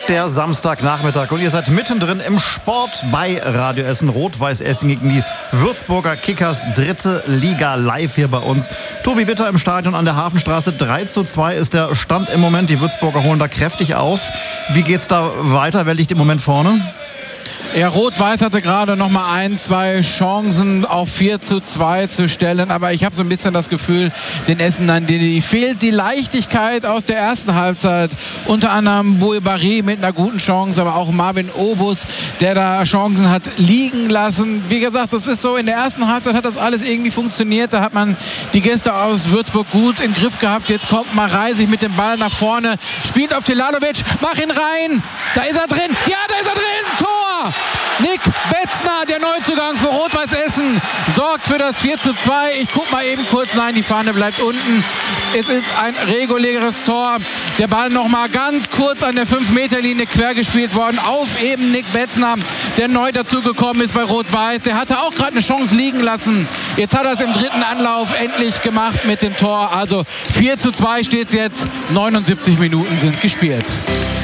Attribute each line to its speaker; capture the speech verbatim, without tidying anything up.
Speaker 1: Der Samstagnachmittag und ihr seid mittendrin im Sport bei Radio Essen. Rot-Weiß Essen gegen die Würzburger Kickers, dritte Liga live hier bei uns. Tobi Bitter im Stadion an der Hafenstraße. drei zu zwei ist der Stand im Moment. Die Würzburger holen da kräftig auf. Wie geht's da weiter? Wer liegt im Moment vorne?
Speaker 2: Ja, Rot-Weiß hatte gerade noch mal ein, zwei Chancen auf vier zu zwei zu stellen. Aber ich habe so ein bisschen das Gefühl, den Essenern, die fehlt die Leichtigkeit aus der ersten Halbzeit. Unter anderem Bouibari mit einer guten Chance, aber auch Marvin Obus, der da Chancen hat liegen lassen. Wie gesagt, das ist so, in der ersten Halbzeit hat das alles irgendwie funktioniert. Da hat man die Gäste aus Würzburg gut im Griff gehabt. Jetzt kommt Mareisig mit dem Ball nach vorne, spielt auf Tilalovic, mach ihn rein. Da ist er drin. Ja, da ist er drin. Tor! Nick Betzner, der Neuzugang für Rot-Weiß Essen, sorgt für das vier zu zwei. Ich guck mal eben kurz, nein, die Fahne bleibt unten. Es ist ein reguläres Tor. Der Ball noch mal ganz kurz an der fünf Meter Linie quer gespielt worden auf eben Nick Betzner, der neu dazugekommen ist bei Rot-Weiß. Der hatte auch gerade eine Chance liegen lassen. Jetzt hat er es im dritten Anlauf endlich gemacht mit dem Tor. Also vier zu zwei steht es jetzt. neunundsiebzig Minuten sind gespielt.